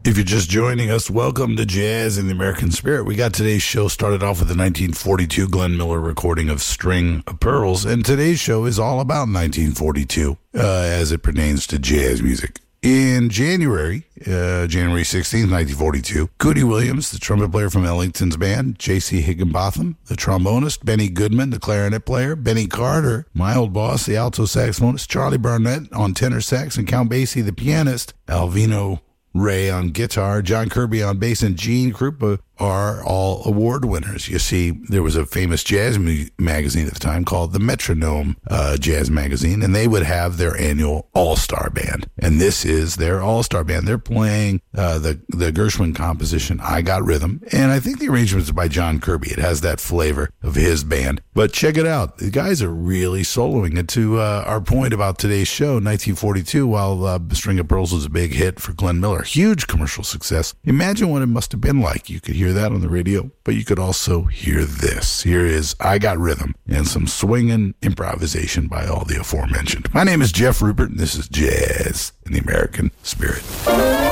If you're just joining us, welcome to Jazz in the American Spirit. We got today's show started off with the 1942 Glenn Miller recording of String of Pearls, and today's show is all about 1942 as it pertains to jazz music. In January 16th, 1942, Cootie Williams, the trumpet player from Ellington's band, J.C. Higginbotham, the trombonist, Benny Goodman, the clarinet player, Benny Carter, my old boss, the alto saxophonist, Charlie Barnett on tenor sax, and Count Basie, the pianist, Alvino Ray on guitar, John Kirby on bass, and Gene Krupa are all award winners. You see, there was a famous jazz magazine at the time called the Metronome Jazz Magazine, and they would have their annual All-Star Band. And this is their All-Star Band. They're playing the Gershwin composition, I Got Rhythm, and I think the arrangement is by John Kirby. It has that flavor of his band. But check it out. The guys are really soloing. And to our point about today's show, 1942, while String of Pearls was a big hit for Glenn Miller, huge commercial success, imagine what it must have been like. You could hear that on the radio, but you could also hear this. Here is I Got Rhythm and some swinging improvisation by all the aforementioned. My name is Jeff Rupert, and this is Jazz in the American Spirit.